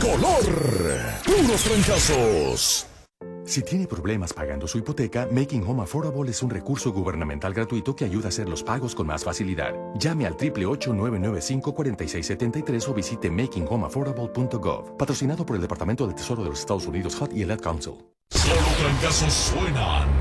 color. Puros trancazos. Si tiene problemas pagando su hipoteca, Making Home Affordable es un recurso gubernamental gratuito que ayuda a hacer los pagos con más facilidad. Llame al 888-995-4673 o visite makinghomeaffordable.gov. Patrocinado por el Departamento del Tesoro de los Estados Unidos, HUD y el Ad Council. Solo trancazos suenan.